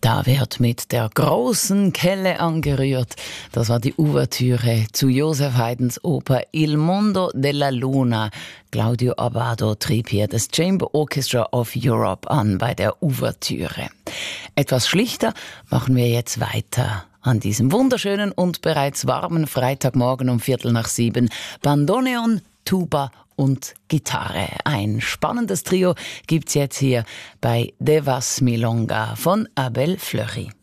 Da wird mit der großen Kelle angerührt. Das war die Ouvertüre zu Joseph Haydns Oper Il Mondo della Luna. Claudio Abbado trieb hier das Chamber Orchestra of Europe an bei der Ouvertüre. Etwas schlichter machen wir jetzt weiter. An diesem wunderschönen und bereits warmen Freitagmorgen um 6:15. Bandoneon, Tuba und Gitarre. Ein spannendes Trio gibt's jetzt hier bei Devas Milonga von Abel Fleury.